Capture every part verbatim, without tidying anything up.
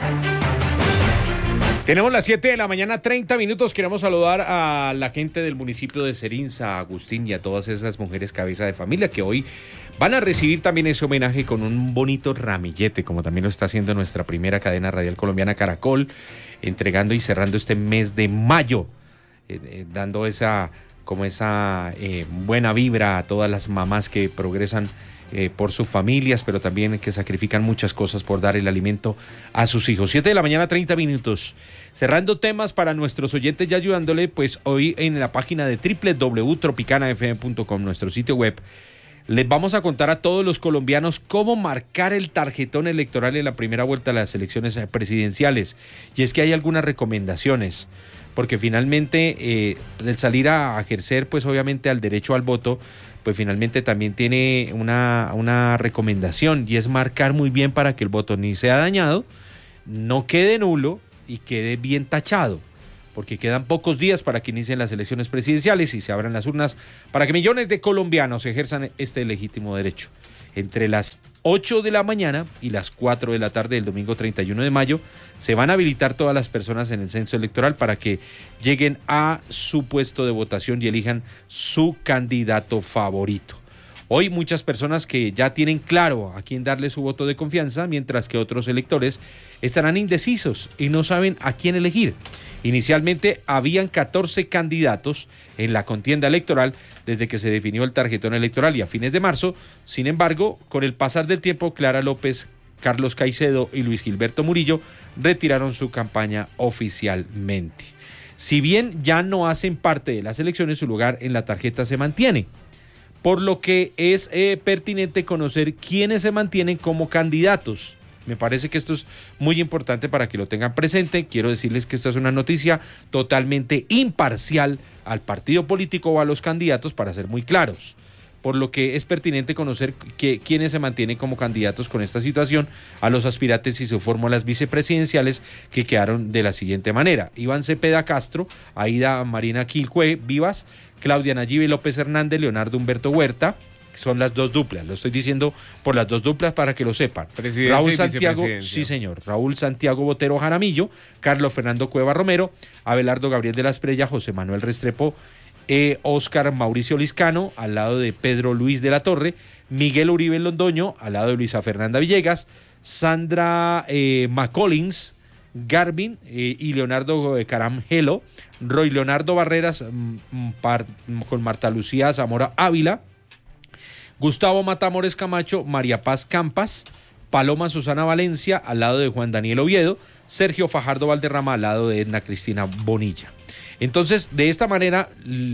Tenemos las siete de la mañana, treinta minutos. Queremos saludar a la gente del municipio de Serinza, a Agustín y a todas esas mujeres cabeza de familia que hoy van a recibir también ese homenaje con un bonito ramillete, como también lo está haciendo nuestra primera cadena radial colombiana Caracol, entregando y cerrando este mes de mayo, eh, eh, dando esa, como esa eh, buena vibra a todas las mamás que progresan Eh, por sus familias, pero también que sacrifican muchas cosas por dar el alimento a sus hijos. siete de la mañana, treinta minutos. Cerrando temas para nuestros oyentes, ya ayudándole, pues hoy en la página de doble u doble u doble u punto tropicana f m punto com, nuestro sitio web, les vamos a contar a todos los colombianos cómo marcar el tarjetón electoral en la primera vuelta de las elecciones presidenciales. Y es que hay algunas recomendaciones, porque finalmente eh, el salir a ejercer, pues obviamente al derecho al voto, pues finalmente también tiene una, una recomendación, y es marcar muy bien para que el voto ni sea dañado, no quede nulo y quede bien tachado, porque quedan pocos días para que inicien las elecciones presidenciales y se abran las urnas para que millones de colombianos ejerzan este legítimo derecho. Entre las ocho de la mañana y las cuatro de la tarde del domingo treinta y uno de mayo se van a habilitar todas las personas en el censo electoral para que lleguen a su puesto de votación y elijan su candidato favorito. Hoy muchas personas que ya tienen claro a quién darle su voto de confianza, mientras que otros electores estarán indecisos y no saben a quién elegir. Inicialmente habían catorce candidatos en la contienda electoral desde que se definió el tarjetón electoral y a fines de marzo. Sin embargo, con el pasar del tiempo, Clara López, Carlos Caicedo y Luis Gilberto Murillo retiraron su campaña oficialmente. Si bien ya no hacen parte de las elecciones, su lugar en la tarjeta se mantiene, por lo que es eh, pertinente conocer quiénes se mantienen como candidatos. Me parece que esto es muy importante para que lo tengan presente. Quiero decirles que esta es una noticia totalmente imparcial al partido político o a los candidatos, para ser muy claros. Por lo que es pertinente conocer que, quiénes se mantienen como candidatos con esta situación a los aspirantes y sus fórmulas vicepresidenciales, que quedaron de la siguiente manera: Iván Cepeda Castro, Aida Marina Quilcue Vivas, Claudia Nayibe López Hernández, Leonardo Humberto Huerta. Son las dos duplas, lo estoy diciendo por las dos duplas para que lo sepan. Raúl Santiago, sí señor, Raúl Santiago Botero Jaramillo, Carlos Fernando Cueva Romero, Abelardo Gabriel de la Esprella, José Manuel Restrepo, eh, Óscar Mauricio Liscano, al lado de Pedro Luis de la Torre, Miguel Uribe Londoño, al lado de Luisa Fernanda Villegas, Sandra eh, McCollins, Garvin eh, y Leonardo Caramgelo, Roy Leonardo Barreras m, par, con Marta Lucía Zamora Ávila, Gustavo Matamores Camacho, María Paz Campas, Paloma Susana Valencia, al lado de Juan Daniel Oviedo, Sergio Fajardo Valderrama, al lado de Edna Cristina Bonilla. Entonces, de esta manera,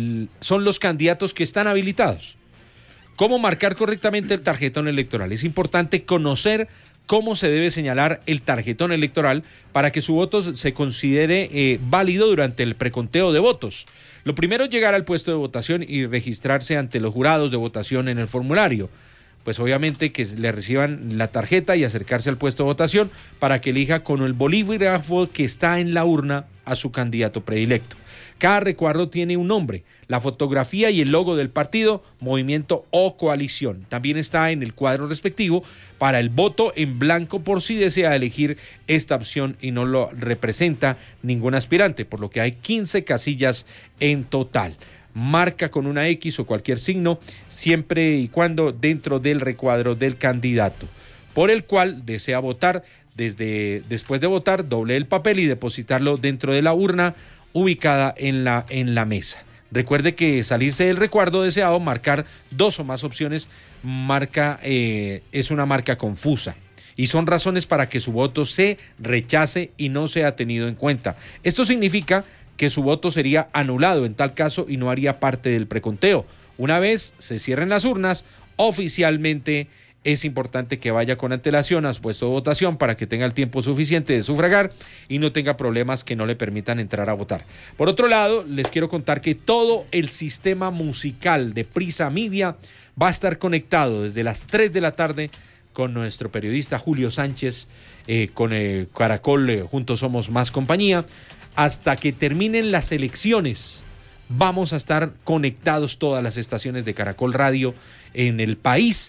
son los candidatos que están habilitados. ¿Cómo marcar correctamente el tarjetón electoral? Es importante conocer cómo se debe señalar el tarjetón electoral para que su voto se considere eh, válido durante el preconteo de votos. Lo primero es llegar al puesto de votación y registrarse ante los jurados de votación en el formulario. Pues obviamente que le reciban la tarjeta y acercarse al puesto de votación para que elija con el bolígrafo que está en la urna a su candidato predilecto. Cada recuadro tiene un nombre, la fotografía y el logo del partido, movimiento o coalición. También está en el cuadro respectivo para el voto en blanco por si desea elegir esta opción y no lo representa ningún aspirante, por lo que hay quince casillas en total. Marca con una X o cualquier signo, siempre y cuando dentro del recuadro del candidato por el cual desea votar. Desde después de votar, doble el papel y depositarlo dentro de la urna ubicada en la, en la mesa. Recuerde que salirse del recuadro deseado, marcar dos o más opciones, marca eh, es una marca confusa y son razones para que su voto se rechace y no sea tenido en cuenta. Esto significa que su voto sería anulado en tal caso y no haría parte del preconteo. Una vez se cierren las urnas, oficialmente es importante que vaya con antelación a su puesto de votación para que tenga el tiempo suficiente de sufragar y no tenga problemas que no le permitan entrar a votar. Por otro lado, les quiero contar que todo el sistema musical de Prisa Media va a estar conectado desde las tres de la tarde con nuestro periodista Julio Sánchez, eh, con el Caracol eh, Juntos Somos Más Compañía, hasta que terminen las elecciones. Vamos a estar conectados todas las estaciones de Caracol Radio en el país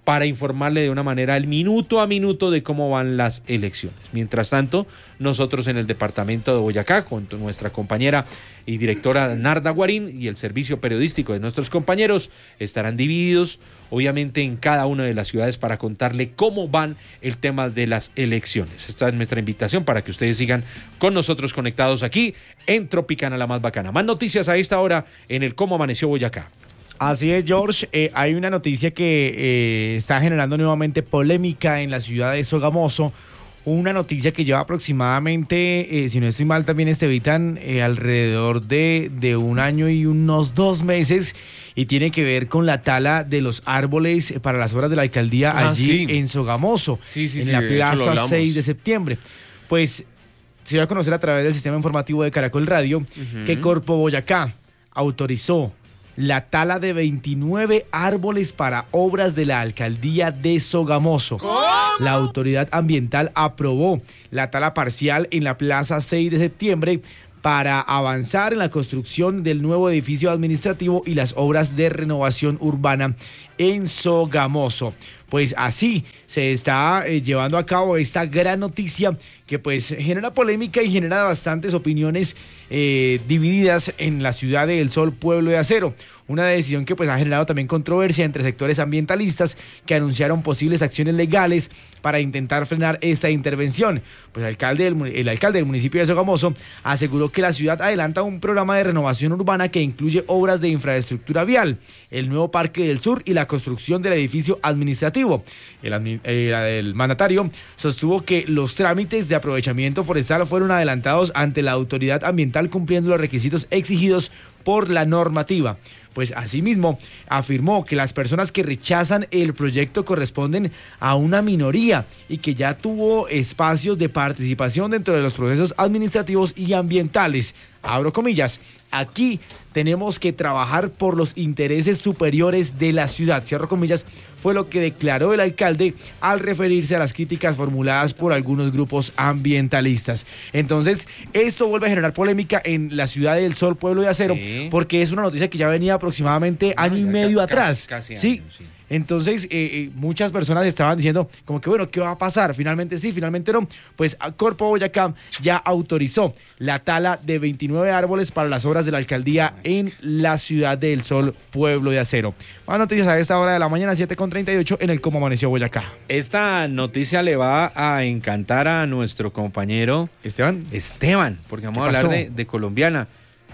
para informarle de una manera el minuto a minuto de cómo van las elecciones. Mientras tanto, nosotros en el departamento de Boyacá, con nuestra compañera y directora Narda Guarín y el servicio periodístico de nuestros compañeros, estarán divididos obviamente en cada una de las ciudades para contarle cómo van el tema de las elecciones. Esta es nuestra invitación para que ustedes sigan con nosotros conectados aquí en Tropicana, la más bacana. Más noticias a esta hora en el Cómo Amaneció Boyacá. Así es, George. Eh, hay una noticia que eh, está generando nuevamente polémica en la ciudad de Sogamoso. Una noticia que lleva aproximadamente, eh, si no estoy mal también, Estevitan, eh, alrededor de, de un año y unos dos meses, y tiene que ver con la tala de los árboles para las obras de la alcaldía ah, allí sí. en Sogamoso, sí, sí, en sí, la de hecho, lo plaza hablamos. seis de septiembre. Pues se va a conocer a través del sistema informativo de Caracol Radio uh-huh. que Corpo Boyacá autorizó la tala de veintinueve árboles para obras de la alcaldía de Sogamoso. ¿Cómo? La autoridad ambiental aprobó la tala parcial en la plaza seis de septiembre para avanzar en la construcción del nuevo edificio administrativo y las obras de renovación urbana en Sogamoso. Pues así se está eh, llevando a cabo esta gran noticia que pues genera polémica y genera bastantes opiniones eh, divididas en la ciudad de El Sol, Pueblo de Acero. Una decisión que pues ha generado también controversia entre sectores ambientalistas que anunciaron posibles acciones legales para intentar frenar esta intervención. Pues el alcalde del, el alcalde del municipio de Sogamoso aseguró que la ciudad adelanta un programa de renovación urbana que incluye obras de infraestructura vial, el nuevo Parque del Sur y la construcción del edificio administrativo. El, eh, el mandatario sostuvo que los trámites de aprovechamiento forestal fueron adelantados ante la autoridad ambiental cumpliendo los requisitos exigidos por la normativa. Pues asimismo afirmó que las personas que rechazan el proyecto corresponden a una minoría y que ya tuvo espacios de participación dentro de los procesos administrativos y ambientales. Abro comillas, aquí tenemos que trabajar por los intereses superiores de la ciudad. Cierro comillas, fue lo que declaró el alcalde al referirse a las críticas formuladas por algunos grupos ambientalistas. Entonces, esto vuelve a generar polémica en la ciudad del Sol, Pueblo de Acero, sí. porque es una noticia que ya venía aproximadamente año no, y medio casi, atrás. Casi sí. años, sí. Entonces, eh, eh, muchas personas estaban diciendo como que, bueno, ¿qué va a pasar? Finalmente sí, finalmente no. Pues Corpo Boyacá ya autorizó la tala de veintinueve árboles para las obras de la alcaldía en la ciudad del Sol, Pueblo de Acero. Más noticias a esta hora de la mañana, siete con treinta y ocho, en el Cómo Amaneció Boyacá. Esta noticia le va a encantar a nuestro compañero Esteban. Esteban, porque vamos a hablar de, de colombiana.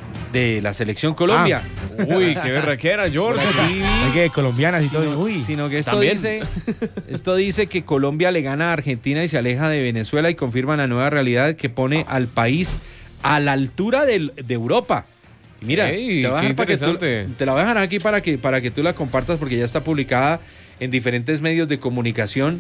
De la selección Colombia. Ah. Uy, qué berraquera, George. Que colombianas y todo. Sino, Uy. sino que esto ¿También? dice, esto dice que Colombia le gana a Argentina y se aleja de Venezuela y confirma la nueva realidad que pone al país a la altura del, de Europa. Y mira, hey, te, voy a dejar para que tú, te la voy a dejar aquí para que, para que tú la compartas porque ya está publicada en diferentes medios de comunicación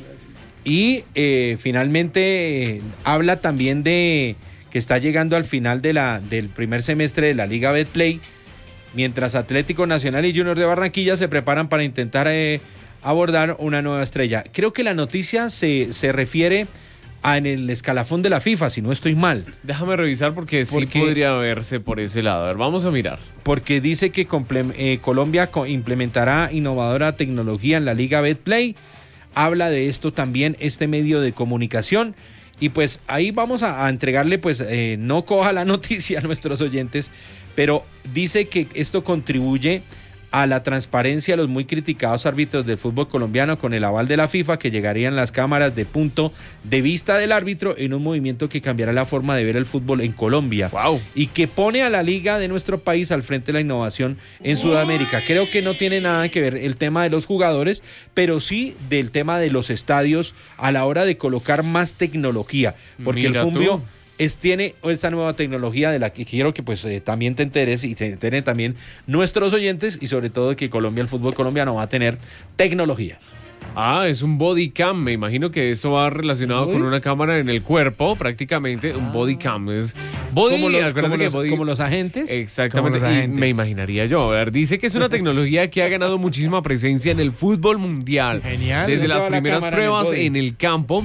y eh, finalmente eh, habla también de que está llegando al final de la, del primer semestre de la Liga Betplay, mientras Atlético Nacional y Junior de Barranquilla se preparan para intentar eh, abordar una nueva estrella. Creo que la noticia se, se refiere a en el escalafón de la FIFA, si no estoy mal. Déjame revisar porque, porque sí podría verse por ese lado. A ver, vamos a mirar. Porque dice que comple- eh, Colombia co- implementará innovadora tecnología en la Liga Betplay. Habla de esto también este medio de comunicación. Y pues ahí vamos a, a entregarle, pues eh, no coja la noticia a nuestros oyentes, pero dice que esto contribuye a la transparencia de los muy criticados árbitros del fútbol colombiano con el aval de la FIFA, que llegarían las cámaras de punto de vista del árbitro en un movimiento que cambiará la forma de ver el fútbol en Colombia. Wow. Y que pone a la liga de nuestro país al frente de la innovación en Sudamérica. Creo que no tiene nada que ver el tema de los jugadores, pero sí del tema de los estadios a la hora de colocar más tecnología. Porque Mira el Fumbio... tú. Es, tiene esta nueva tecnología de la que quiero que pues eh, también te enteres y se enteren también nuestros oyentes y sobre todo que Colombia, el fútbol colombiano va a tener tecnología. Ah, es un body cam. Me imagino que eso va relacionado ¿Uy? con una cámara en el cuerpo, prácticamente. Un body cam. Es body, Como los, acuérdate como que los, body- como los agentes. Exactamente, Como los y agentes. me imaginaría yo. A ver, dice que es una tecnología que ha ganado muchísima presencia en el fútbol mundial. Genial. Desde ¿Dónde las va la primeras cámara en el pruebas body? en el campo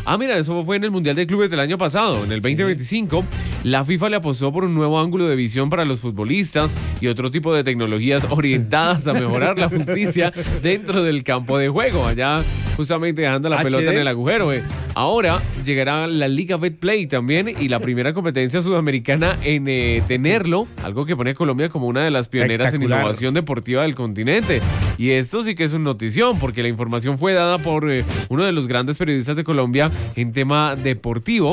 Ah, mira, eso fue en el Mundial de Clubes del año pasado. En el veinte veinticinco, la FIFA le apostó por un nuevo ángulo de visión para los futbolistas y otro tipo de tecnologías orientadas a mejorar la justicia dentro del campo de juego. Allá, justamente dejando la H D. pelota en el agujero. Eh. Ahora llegará la Liga Betplay también y la primera competencia sudamericana en eh, tenerlo, algo que pone a Colombia como una de las pioneras en innovación deportiva del continente. Y esto sí que es una notición, porque la información fue dada por eh, uno de los grandes periodistas de Colombia en tema deportivo,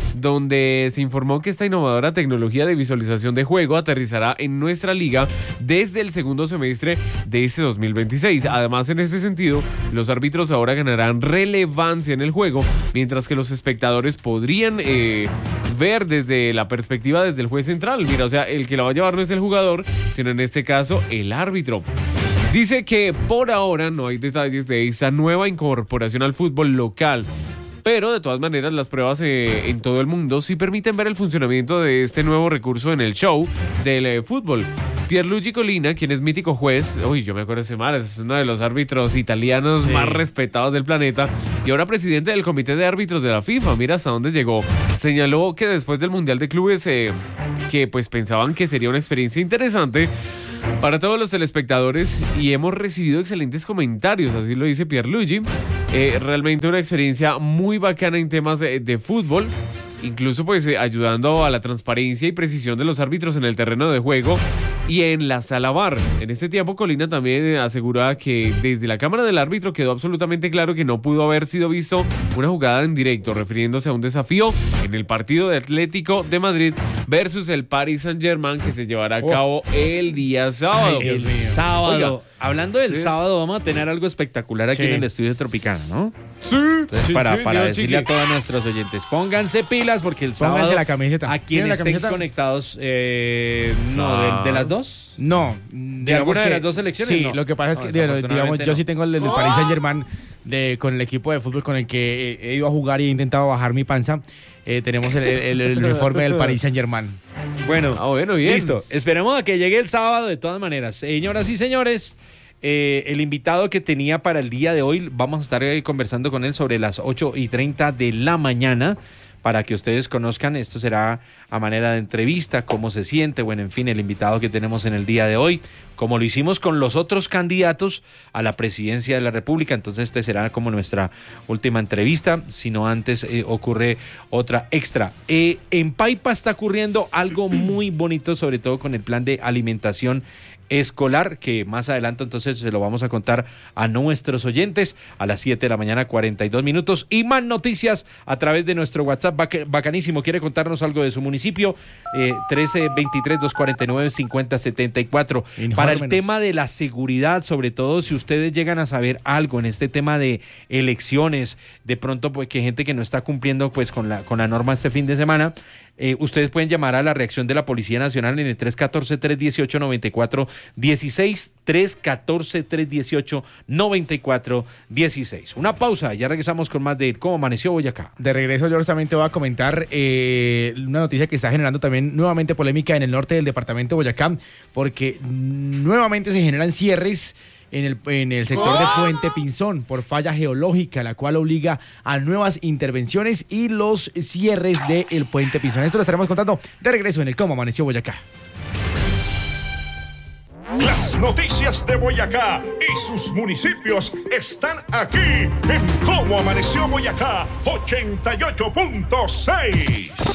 donde se informó que esta innovadora tecnología de visualización de juego aterrizará en nuestra liga desde el segundo semestre de este dos mil veintiséis. Además, en ese sentido, los árbitros ahora ganarán relevancia en el juego, mientras que los espectadores podrían eh, ver desde la perspectiva desde el juez central. Mira, o sea, el que la va a llevar no es el jugador, sino en este caso el árbitro. Dice que por ahora no hay detalles de esta nueva incorporación al fútbol local, pero de todas maneras las pruebas eh, en todo el mundo sí permiten ver el funcionamiento de este nuevo recurso en el show del eh, fútbol. Pierluigi Collina, quien es mítico juez, uy, yo me acuerdo de ese mar, es uno de los árbitros italianos sí. más respetados del planeta y ahora presidente del comité de árbitros de la FIFA, mira hasta dónde llegó, señaló que después del Mundial de Clubes, eh, que pues pensaban que sería una experiencia interesante para todos los telespectadores y hemos recibido excelentes comentarios, así lo dice Pierluigi. Eh, realmente una experiencia muy bacana en temas de, de fútbol, incluso pues eh, ayudando a la transparencia y precisión de los árbitros en el terreno de juego y en la sala V A R. En este tiempo, Collina también asegura que desde la cámara del árbitro quedó absolutamente claro que no pudo haber sido visto una jugada en directo, refiriéndose a un desafío en el partido de Atlético de Madrid versus el Paris Saint-Germain que se llevará a cabo oh. el día sábado. Ay, el sábado. Oiga, hablando del sí, sábado, vamos a tener algo espectacular aquí sí. en el estudio Tropicana, ¿no? Sí. Entonces, sí, para, sí, para sí, decirle sí. a todos nuestros oyentes, pónganse pilas porque el Pónganse sábado la camiseta. a quienes la estén camiseta? conectados, eh, no, Ah. de, de las dos. No. ¿De alguna de las dos selecciones? Sí, no. lo que pasa es No, que, digamos, digamos, yo no. sí tengo el del Paris Saint-Germain de, con el equipo de fútbol con el que he, he ido a jugar y he intentado bajar mi panza. Eh, tenemos el, el, el uniforme del Paris Saint-Germain. Bueno, ah, bueno, bien. Listo. Esperemos a que llegue el sábado de todas maneras. Señoras y señores, eh, el invitado que tenía para el día de hoy, vamos a estar eh, conversando con él sobre las ocho y treinta de la mañana. Para que ustedes conozcan, esto será a manera de entrevista, cómo se siente, bueno, en fin, el invitado que tenemos en el día de hoy, como lo hicimos con los otros candidatos a la presidencia de la República, entonces este será como nuestra última entrevista, si no antes eh, ocurre otra extra. Eh, en Paipa está ocurriendo algo muy bonito, sobre todo con el plan de alimentación escolar, que más adelante entonces se lo vamos a contar a nuestros oyentes a las siete de la mañana, cuarenta y dos minutos, y más noticias a través de nuestro WhatsApp bacanísimo. ¿Quiere contarnos algo de su municipio? Eh, trece veintitrés, doscientos cuarenta y nueve, cincuenta setenta y cuatro. Para el tema de la seguridad, sobre todo si ustedes llegan a saber algo en este tema de elecciones, de pronto pues que gente que no está cumpliendo pues con la, con la norma este fin de semana, Eh, ustedes pueden llamar a la reacción de la Policía Nacional en el tres uno cuatro, tres uno ocho, nueve cuatro uno seis, tres uno cuatro, tres uno ocho, nueve cuatro uno seis. Una pausa, ya regresamos con más de Cómo Amaneció Boyacá. De regreso, George, también te voy a comentar eh, una noticia que está generando también nuevamente polémica en el norte del departamento de Boyacá, porque nuevamente se generan cierres en el, en el sector de Puente Pinzón por falla geológica, la cual obliga a nuevas intervenciones y los cierres del Puente Pinzón. Esto lo estaremos contando de regreso en el Cómo Amaneció Boyacá. Las noticias de Boyacá y sus municipios están aquí en Cómo Amaneció Boyacá ochenta y ocho punto seis.